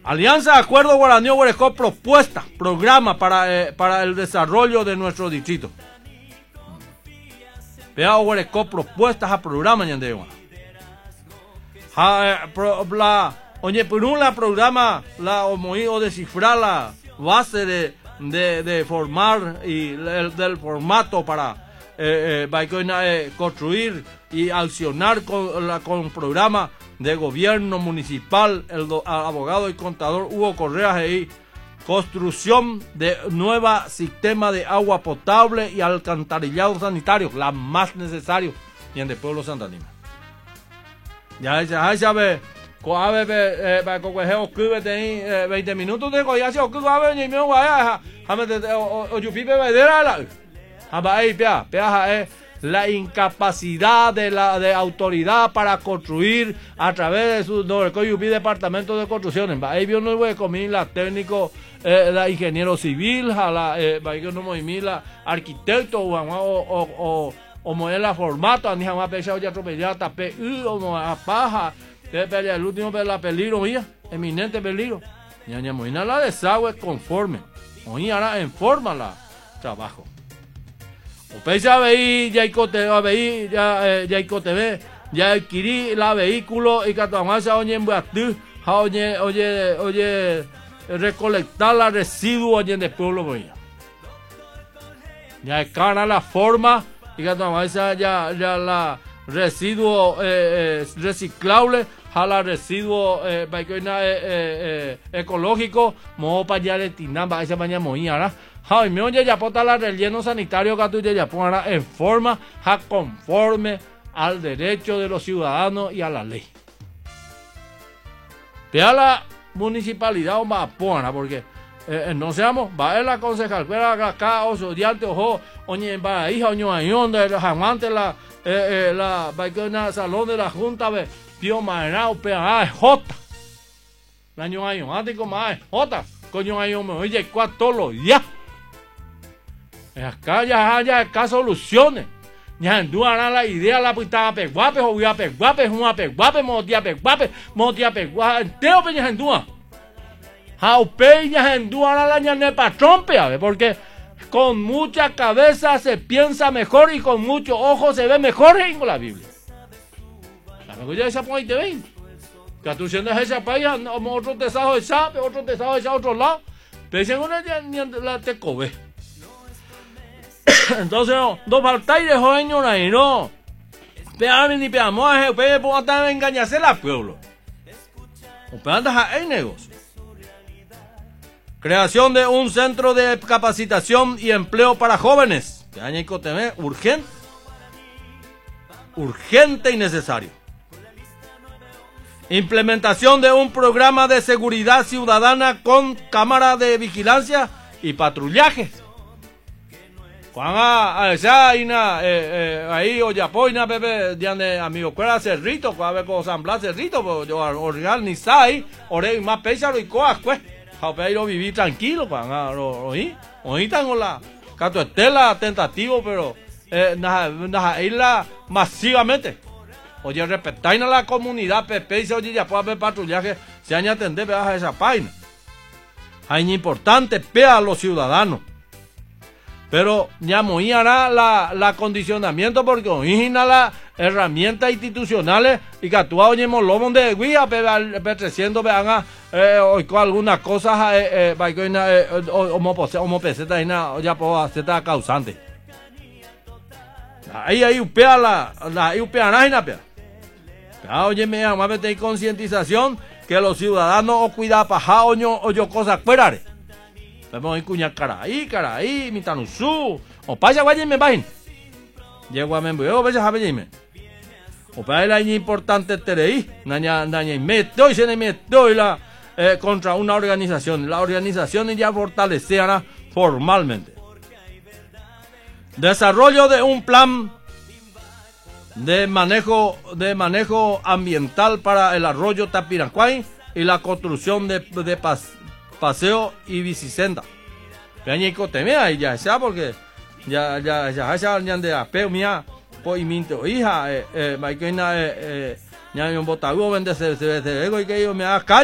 Alianza de Acuerdo Guaraní Huerecó propuesta, programa para el desarrollo de nuestro distrito. Vea Huerecó propuestas a programa ñandegua. Oye, por un la programa la o descifrar la base de formar y del formato para construir y accionar con programa de gobierno municipal, el abogado y contador Hugo Correa y construcción de nuevo sistema de agua potable y alcantarillado sanitario, la más necesario y en el pueblo santanino. Ya sabe, para que 20 minutos de ya se ocurre ni me voy a o yupipe vedera la incapacidad de la autoridad para construir a través de su departamento de construcciones. Ahí vio no voy a comer la técnico, la ingeniero civil, la arquitecto o modela formato, ni jamás pensado ya atropellar tape o a paja, el último la peligro, eminente peligro. Ñaña Moina la desagüe conforme, oí ahora en forma la trabajo. Pese veí ya veí ya ICOTV ya adquirí la vehículo y que tomasa oye en Buatú oye recolectar la residuos oye de pueblo voy ya cara la forma y que tomasa ya la residuo reciclable a la residuo ecológico mo para ya destinar para esa mañana moía Ay, me oye ya pota la relleno sanitario que tú ya ponga en forma conforme al derecho de los ciudadanos y a la ley. Vea la municipalidad o más pona porque no seamos va a la concejal pero acá o estudiante ojo oñe va hija oño ayón de los amantes la salón de la junta ve pio manao pea jota año ayón antes como jota coño ayón me oye cuatro ya acá ya acá soluciones ya enduara la idea la puta peguape o ya peguape una peguape motia peguape entero peña endua how peña enduara la ñane patrón pe porque con mucha cabeza se piensa mejor y con mucho ojo se ve mejor en la Biblia. La mejor ya esa point de 20 que tú siendo esa país otro tesado de sabe otro tesado de otro lado pero si una la te cobe. Entonces no faltáis de joven ahí no peame ni peamos pe por estar engañarse la pueblo o pe andas a negocio. Creación de un centro de capacitación y empleo para jóvenes que año ICOTV urgente y necesario. Implementación de un programa de seguridad ciudadana con cámara de vigilancia y patrullaje. Ahí Oyapoina Pepe de amigo cuera cerrito cuál vez con San Blas cerrito pues yo organizar ore más pesado y coas pues pero vivir tranquilo para oí tan con la cato estela tentativo pero isla masivamente oye respetar a la comunidad Pepe y oye ya puede haber patrullaje se han atender a esa página hay importante pea a los ciudadanos. Pero ya muy hará la acondicionamiento porque origina las herramientas institucionales y que actúa oye molomón de guía pero 300 vean o algunas cosas como peseta ya puedo hacer causante ahí upea la upea nájina pea oye me llama meter concientización que los ciudadanos o cuida paja o yo cosas fuera vamos a cuñar caraí, mi tanusú, o pasa guay me bajen. Llego a membueo, veces a verme. O para la importante terei, naña me doy se me doy la contra una organización. La organización ya fortalecerá formalmente. Desarrollo de un plan de manejo ambiental para el arroyo Tapiracuay y la construcción de paseo y bicicenda. Peña ICOTV ahí ya sea porque ya de apeo mía pues minto hija maikena ya un botago vende se y que yo me haga